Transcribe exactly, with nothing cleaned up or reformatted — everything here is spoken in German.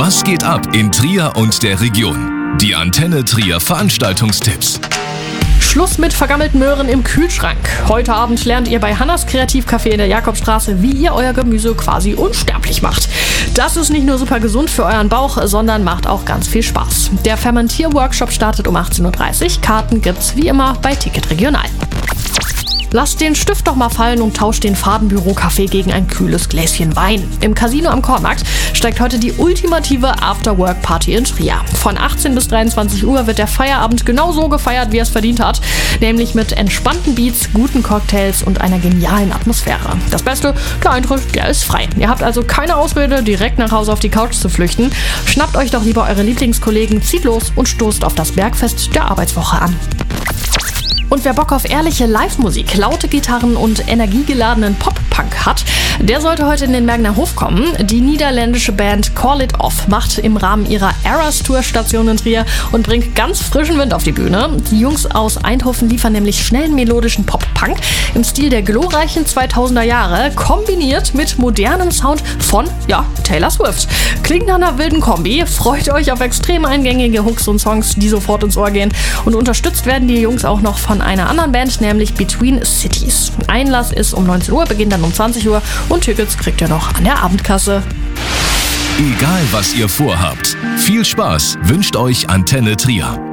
Was geht ab in Trier und der Region? Die Antenne Trier Veranstaltungstipps. Schluss mit vergammelten Möhren im Kühlschrank. Heute Abend lernt ihr bei Hannas Kreativcafé in der Jakobstraße, wie ihr euer Gemüse quasi unsterblich macht. Das ist nicht nur super gesund für euren Bauch, sondern macht auch ganz viel Spaß. Der Fermentier-Workshop startet um achtzehn Uhr dreißig. Karten gibt's wie immer bei Ticket Regional. Lasst den Stift doch mal fallen und tauscht den Fadenbüro-Kaffee gegen ein kühles Gläschen Wein. Im Casino am Kornmarkt steigt heute die ultimative After-Work-Party in Trier. Von achtzehn bis dreiundzwanzig Uhr wird der Feierabend genau so gefeiert, wie er es verdient hat. Nämlich mit entspannten Beats, guten Cocktails und einer genialen Atmosphäre. Das Beste, der Eintritt, der ist frei. Ihr habt also keine Ausrede, direkt nach Hause auf die Couch zu flüchten. Schnappt euch doch lieber eure Lieblingskollegen, zieht los und stoßt auf das Bergfest der Arbeitswoche an. Und wer Bock auf ehrliche Live-Musik, laute Gitarren und energiegeladenen Pop-Punk hat, der sollte heute in den Bergner Hof kommen. Die niederländische Band Call It Off macht im Rahmen ihrer Eras Tour Station in Trier und bringt ganz frischen Wind auf die Bühne. Die Jungs aus Eindhoven liefern nämlich schnellen melodischen Pop-Punk im Stil der glorreichen zweitausender Jahre, kombiniert mit modernem Sound von, ja, Taylor Swift. Klingt nach einer wilden Kombi. Freut euch auf extrem eingängige Hooks und Songs, die sofort ins Ohr gehen. Und unterstützt werden die Jungs auch noch von einer anderen Band, nämlich Between Cities. Einlass ist um neunzehn Uhr, beginnt dann um zwanzig Uhr und Tickets kriegt ihr noch an der Abendkasse. Egal was ihr vorhabt, viel Spaß wünscht euch Antenne Trier.